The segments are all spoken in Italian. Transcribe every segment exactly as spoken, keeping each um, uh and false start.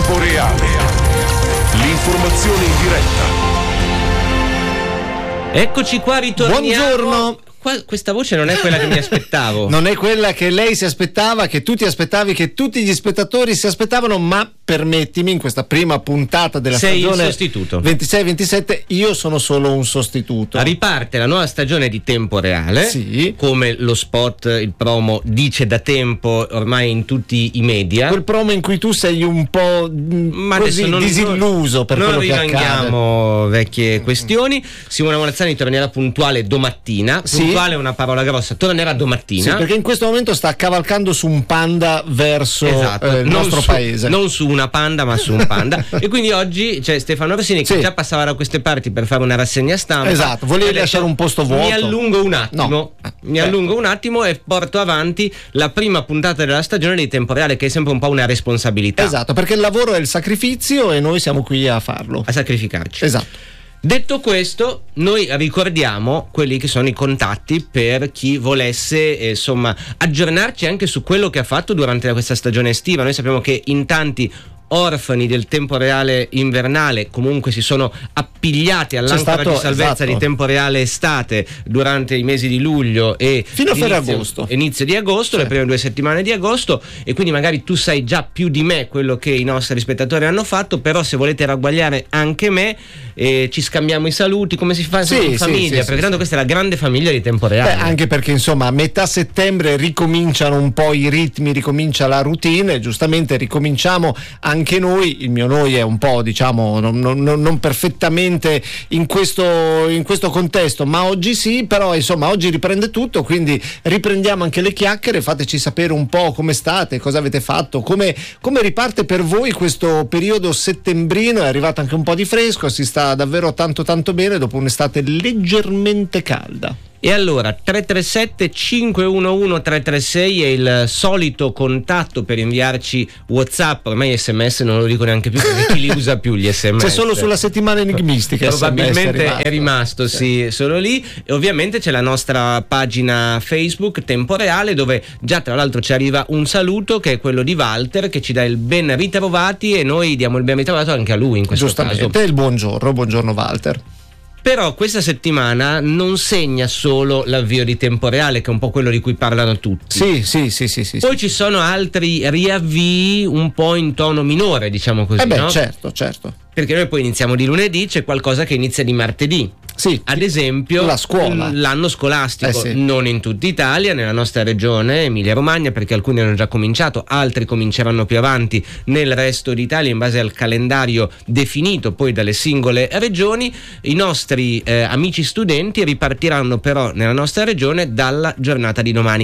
Tempo reale. L'informazione in diretta. Eccoci qua, ritorniamo. Buongiorno. Qua, questa voce non è quella che mi aspettavo. Non è quella che lei si aspettava, che tu ti aspettavi, che tutti gli spettatori si aspettavano, ma permettimi, in questa prima puntata della Sei stagione il sostituto. ventisei ventisette, io sono solo un sostituto. Riparte la nuova stagione di Tempo Reale, sì, come lo spot, il promo dice da tempo ormai in tutti i media. Quel promo in cui tu sei un po' ma così non, disilluso per non quello che accade. Non rivanghiamo vecchie questioni. Simona Morazzani tornerà puntuale domattina. Sì. Puntuale è una parola grossa, tornerà domattina. Sì, perché in questo momento sta cavalcando su un panda verso esatto, eh, il non nostro su, paese. Non su una panda, ma su un panda. E quindi oggi c'è Stefano Orsini che sì. già passava da queste parti per fare una rassegna stampa. Esatto, volevi lasciare un posto vuoto. Mi allungo un attimo, no. mi eh. allungo un attimo e porto avanti la prima puntata della stagione di Tempo Reale, che è sempre un po' una responsabilità. Esatto, perché il lavoro è il sacrificio e noi siamo qui a farlo. A sacrificarci. Esatto. Detto questo, noi ricordiamo quelli che sono i contatti per chi volesse eh, insomma aggiornarci anche su quello che ha fatto durante questa stagione estiva. Noi sappiamo che in tanti orfani del Tempo Reale invernale comunque si sono appigliati all'ancora di salvezza, esatto, di Tempo Reale estate durante i mesi di luglio e fino a inizio, agosto. inizio di agosto, sì, le prime due settimane di agosto, e quindi magari tu sai già più di me quello che i nostri spettatori hanno fatto, però se volete ragguagliare anche me eh, ci scambiamo i saluti come si fa, sì, in famiglia, sì, sì, perché sì, tanto sì. Questa è la grande famiglia di Tempo Reale. Beh, anche perché insomma a metà settembre ricominciano un po' i ritmi, ricomincia la routine, giustamente ricominciamo anche anche noi. Il mio noi è un po', diciamo, non, non, non perfettamente in questo, in questo contesto, ma oggi sì, però insomma oggi riprende tutto, quindi riprendiamo anche le chiacchiere. Fateci sapere un po' come state, cosa avete fatto, come, come riparte per voi questo periodo settembrino. È arrivato anche un po' di fresco, si sta davvero tanto tanto bene dopo un'estate leggermente calda. E allora tre tre sette cinque uno uno tre tre sei è il solito contatto per inviarci WhatsApp. Ormai sms non lo dico neanche più, perché chi li usa più gli sms? C'è solo sulla settimana enigmistica. Probabilmente è rimasto, è rimasto sì, sì, solo lì. E ovviamente c'è la nostra pagina Facebook Tempo Reale, dove già tra l'altro ci arriva un saluto che è quello di Walter, che ci dà il ben ritrovati, e noi diamo il ben ritrovato anche a lui in questo Giustamente, caso. il buongiorno, buongiorno Walter. Però questa settimana non segna solo l'avvio di Tempo Reale, che è un po' quello di cui parlano tutti. Sì, sì, sì, sì, sì. Poi sì. ci sono altri riavvii un po' in tono minore, diciamo così. Eh beh, no? certo, certo. Perché noi poi iniziamo di lunedì, c'è qualcosa che inizia di martedì. Sì, ad esempio la scuola, l'anno scolastico, eh sì. non in tutta Italia, nella nostra regione Emilia Romagna, perché alcuni hanno già cominciato, altri cominceranno più avanti nel resto d'Italia in base al calendario definito poi dalle singole regioni. I nostri eh, amici studenti ripartiranno però nella nostra regione dalla giornata di domani,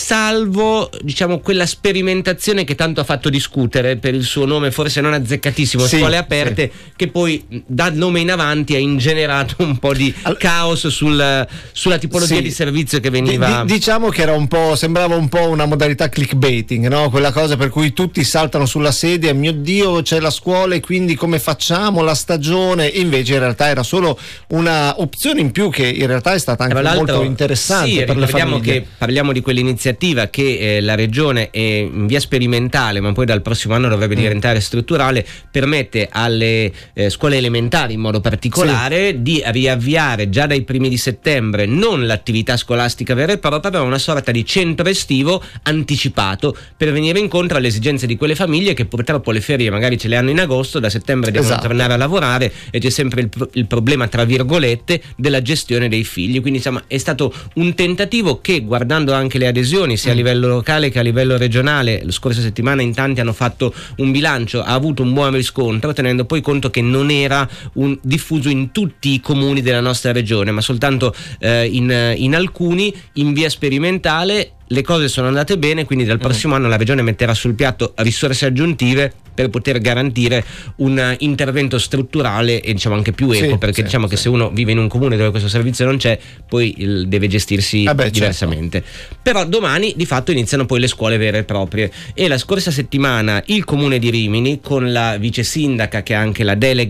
salvo diciamo quella sperimentazione che tanto ha fatto discutere per il suo nome forse non azzeccatissimo, sì, scuole aperte, sì, che poi dal nome in avanti ha ingenerato un po' di di caos sul, sulla tipologia sì. di servizio che veniva. D- diciamo che era un po', sembrava un po' una modalità clickbaiting, no? Quella cosa per cui tutti saltano sulla sedia, mio Dio, c'è la scuola e quindi come facciamo la stagione? Invece in realtà era solo una opzione in più, che in realtà è stata anche molto interessante, sì, per le famiglie. Che parliamo di quell'iniziativa che eh, la regione è in via sperimentale, ma poi dal prossimo anno dovrebbe mm. diventare strutturale, permette alle eh, scuole elementari in modo particolare sì. di riavviare già dai primi di settembre non l'attività scolastica vera e propria, ma una sorta di centro estivo anticipato per venire incontro alle esigenze di quelle famiglie che purtroppo le ferie magari ce le hanno in agosto, da settembre devono esatto. tornare a lavorare e c'è sempre il, pro- il problema tra virgolette della gestione dei figli. Quindi insomma è stato un tentativo che, guardando anche le adesioni sia a livello locale che a livello regionale, la scorsa settimana in tanti hanno fatto un bilancio, ha avuto un buon riscontro, tenendo poi conto che non era un diffuso in tutti i comuni della nostra regione, ma soltanto eh, in, in alcuni, in via sperimentale. Le cose sono andate bene, quindi dal prossimo mm. anno la regione metterà sul piatto risorse aggiuntive per poter garantire un intervento strutturale e diciamo anche più equo, sì, perché sì, diciamo sì. che se uno vive in un comune dove questo servizio non c'è, poi il, deve gestirsi ah beh, diversamente. Certo. Però domani di fatto iniziano poi le scuole vere e proprie, e la scorsa settimana il comune di Rimini, con la vice sindaca che ha anche la delega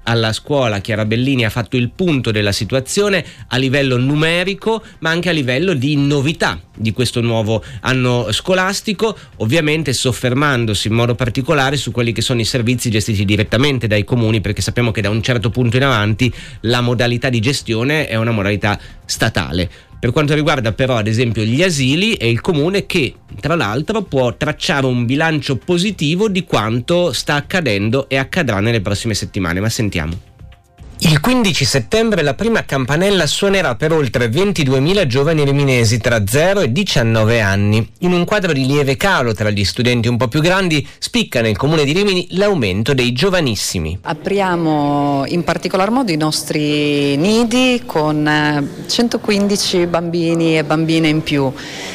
alla scuola Chiara Bellini ha fatto il punto della situazione a livello numerico, ma anche a livello di novità di questo nuovo anno scolastico, ovviamente soffermandosi in modo particolare su quelli che sono i servizi gestiti direttamente dai comuni, perché sappiamo che da un certo punto in avanti la modalità di gestione è una modalità statale. Per quanto riguarda però ad esempio gli asili, è il comune che tra l'altro può tracciare un bilancio positivo di quanto sta accadendo e accadrà nelle prossime settimane, ma sentiamo. Il quindici settembre la prima campanella suonerà per oltre ventiduemila giovani riminesi tra zero e diciannove anni. In un quadro di lieve calo tra gli studenti un po' più grandi, spicca nel comune di Rimini l'aumento dei giovanissimi. Apriamo in particolar modo i nostri nidi con centoquindici bambini e bambine in più.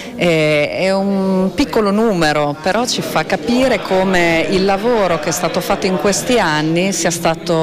È un piccolo numero, però ci fa capire come il lavoro che è stato fatto in questi anni sia stato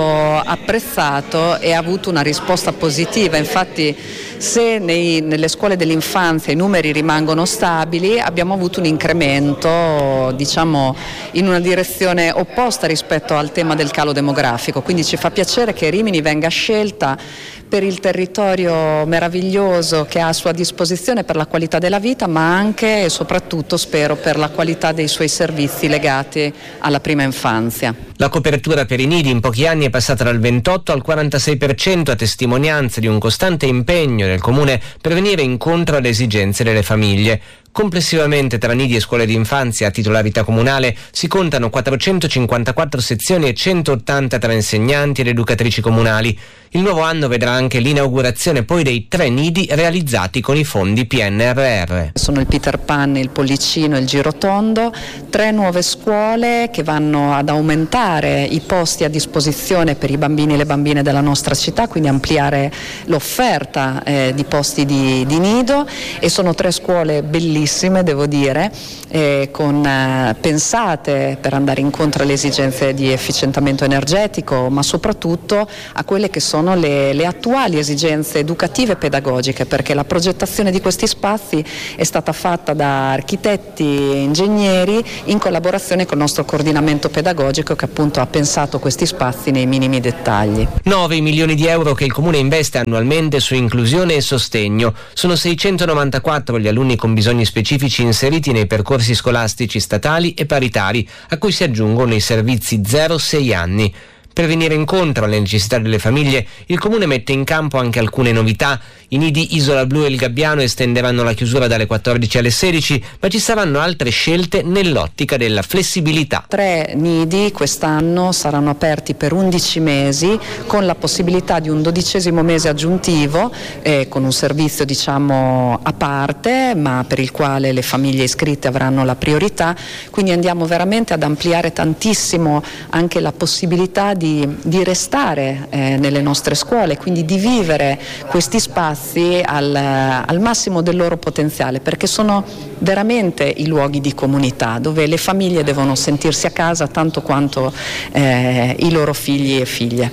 apprezzato e ha avuto una risposta positiva. Infatti, se nei, nelle scuole dell'infanzia i numeri rimangono stabili, abbiamo avuto un incremento, diciamo, in una direzione opposta rispetto al tema del calo demografico. Quindi ci fa piacere che Rimini venga scelta per il territorio meraviglioso che ha a sua disposizione, per la qualità della vita, ma anche e soprattutto, spero, per la qualità dei suoi servizi legati alla prima infanzia. La copertura per i nidi in pochi anni è passata dal ventotto al quarantasei per cento, a testimonianza di un costante impegno del comune per venire incontro alle esigenze delle famiglie. Complessivamente tra nidi e scuole di infanzia a titolarità comunale si contano quattrocentocinquantaquattro sezioni e centottanta tra insegnanti ed educatrici comunali. Il nuovo anno vedrà anche l'inaugurazione poi dei tre nidi realizzati con i fondi P N R R. Sono il Peter Pan, il Pollicino e il Girotondo, tre nuove scuole che vanno ad aumentare i posti a disposizione per i bambini e le bambine della nostra città, quindi ampliare l'offerta eh, di posti di, di nido, e sono tre scuole bellissime, devo dire, eh, con, eh, pensate per andare incontro alle esigenze di efficientamento energetico, ma soprattutto a quelle che sono le, le attuali esigenze educative e pedagogiche, perché la progettazione di questi spazi è stata fatta da architetti e ingegneri in collaborazione con il nostro coordinamento pedagogico, che appunto ha pensato questi spazi nei minimi dettagli. nove milioni di euro che il comune investe annualmente su inclusione e sostegno. Sono seicentonovantaquattro gli alunni con bisogni specifici inseriti nei percorsi scolastici statali e paritari, a cui si aggiungono i servizi zero sei anni. Per venire incontro alle necessità delle famiglie, il comune mette in campo anche alcune novità. I nidi Isola Blu e il Gabbiano estenderanno la chiusura dalle quattordici alle sedici, ma ci saranno altre scelte nell'ottica della flessibilità. Tre nidi quest'anno saranno aperti per undici mesi, con la possibilità di un dodicesimo mese aggiuntivo, eh, con un servizio diciamo a parte, ma per il quale le famiglie iscritte avranno la priorità. Quindi andiamo veramente ad ampliare tantissimo anche la possibilità di Di, di restare eh, nelle nostre scuole, quindi di vivere questi spazi al, al massimo del loro potenziale, perché sono veramente i luoghi di comunità dove le famiglie devono sentirsi a casa tanto quanto eh, i loro figli e figlie.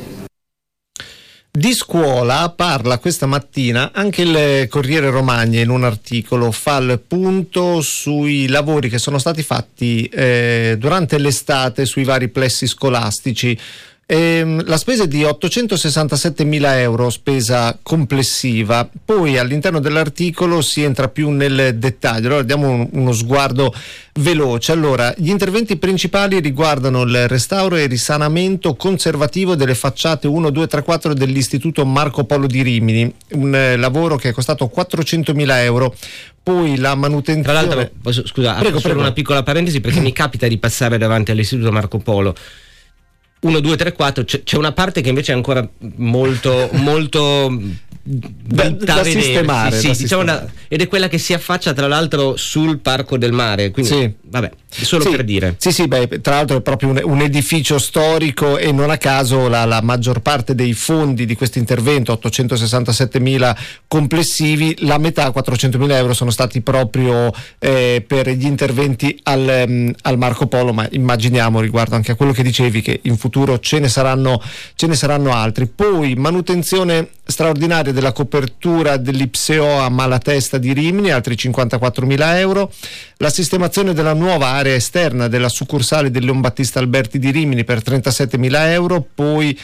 Di scuola parla questa mattina anche il Corriere Romagna, in un articolo fa il punto sui lavori che sono stati fatti eh, durante l'estate sui vari plessi scolastici. Ehm, la spesa è di ottocentosessantasettemila euro, spesa complessiva. Poi all'interno dell'articolo si entra più nel dettaglio. Allora diamo un, uno sguardo veloce. Allora, gli interventi principali riguardano il restauro e il risanamento conservativo delle facciate uno, due, tre, quattro dell'Istituto Marco Polo di Rimini, un eh, lavoro che è costato quattrocentomila euro. Poi la manutenzione. Tra l'altro, posso, scusa, prego, apro solo prego. una piccola parentesi, perché mi capita di passare davanti all'Istituto Marco Polo. uno, due, tre, quattro, c'è, c'è una parte che invece è ancora molto molto da, da, da vedere, sistemare, sì, da sì, diciamo sistemare. da, ed è quella che si affaccia tra l'altro sul Parco del Mare, quindi Sì. vabbè, solo Sì, per dire. Sì, sì, beh, tra l'altro è proprio un, un edificio storico, e non a caso la, la maggior parte dei fondi di questo intervento, ottocentosessantasettemila complessivi, la metà, quattrocentomila euro, sono stati proprio eh, per gli interventi al, um, al Marco Polo, ma immaginiamo, riguardo anche a quello che dicevi, che in futuro ce ne saranno, ce ne saranno altri. Poi manutenzione straordinaria della copertura dell'I P S E O a Malatesta di Rimini, altri cinquantaquattromila euro, la sistemazione della nuova area esterna della succursale del Leon Battista Alberti di Rimini per trentasettemila euro, poi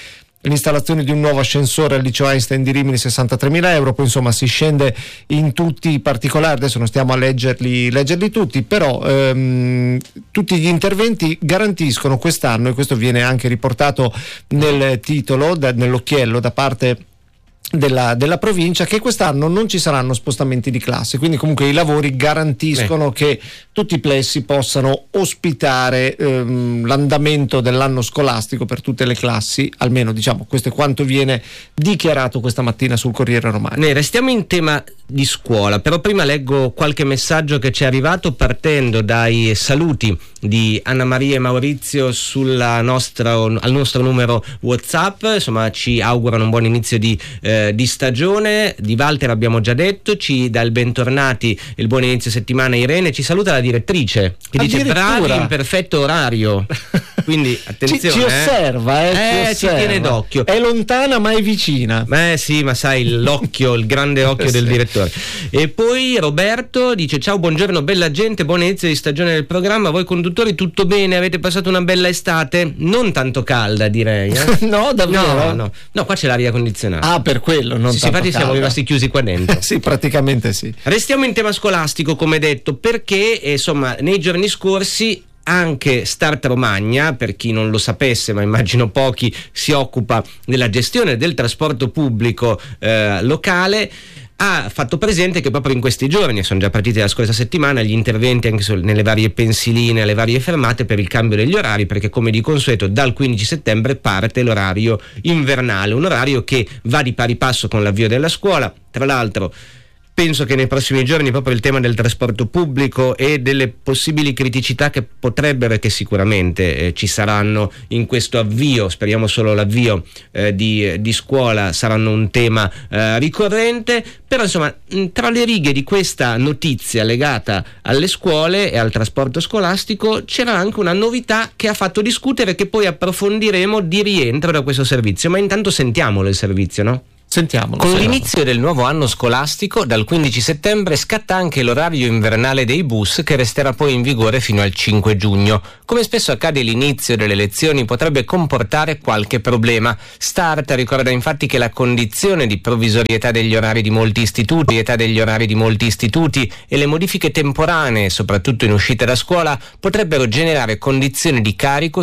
l'installazione di un nuovo ascensore al liceo Einstein di Rimini sessantatremila euro, poi insomma si scende in tutti i particolari, adesso non stiamo a leggerli, leggerli tutti, però ehm, tutti gli interventi garantiscono quest'anno, e questo viene anche riportato nel titolo, da, nell'occhiello da parte Della, della provincia, che quest'anno non ci saranno spostamenti di classe, quindi comunque i lavori garantiscono eh. che tutti i plessi possano ospitare ehm, l'andamento dell'anno scolastico per tutte le classi, almeno diciamo questo è quanto viene dichiarato questa mattina sul Corriere Romano. Ne restiamo in tema di scuola, però prima leggo qualche messaggio che ci è arrivato partendo dai saluti di Anna Maria e Maurizio sulla nostra, al nostro numero WhatsApp, insomma ci augurano un buon inizio di, eh, di stagione. Di Walter abbiamo già detto, ci dà il bentornati, il buon inizio settimana Irene, ci saluta la direttrice che dice bravi in perfetto orario, quindi attenzione, ci, ci osserva, eh, eh, ci, osserva. Ci tiene d'occhio, è lontana ma è vicina. Eh sì, ma sai l'occhio, il grande occhio del sì. direttore. E poi Roberto dice ciao, buongiorno, bella gente, buon inizio di stagione del programma, voi conduttori tutto bene, avete passato una bella estate? Non tanto calda direi, eh? No, davvero? No, no, no, qua c'è l'aria condizionata. Ah, per quello, non sì, tanto infatti calda. Siamo rimasti chiusi qua dentro. Sì, praticamente sì. Restiamo in tema scolastico, come detto, perché insomma nei giorni scorsi anche Start Romagna, per chi non lo sapesse ma immagino pochi, si occupa della gestione del trasporto pubblico eh, locale, ha fatto presente che proprio in questi giorni, sono già partiti la scorsa settimana, gli interventi anche sul, nelle varie pensiline, alle varie fermate per il cambio degli orari, perché come di consueto dal quindici settembre parte l'orario invernale, un orario che va di pari passo con l'avvio della scuola. Tra l'altro penso che nei prossimi giorni proprio il tema del trasporto pubblico e delle possibili criticità che potrebbero e che sicuramente eh, ci saranno in questo avvio, speriamo solo l'avvio eh, di, di scuola, saranno un tema eh, ricorrente. Però insomma tra le righe di questa notizia legata alle scuole e al trasporto scolastico c'era anche una novità che ha fatto discutere, che poi approfondiremo, di rientro da questo servizio. Ma intanto sentiamolo il servizio, no? Sentiamolo. Con l'inizio del nuovo anno scolastico, dal quindici settembre scatta anche l'orario invernale dei bus, che resterà poi in vigore fino al cinque giugno. Come spesso accade, l'inizio delle lezioni potrebbe comportare qualche problema. Start ricorda infatti che la condizione di provvisorietà degli orari di molti istituti, età degli orari di molti istituti e le modifiche temporanee, soprattutto in uscita da scuola, potrebbero generare condizioni di carico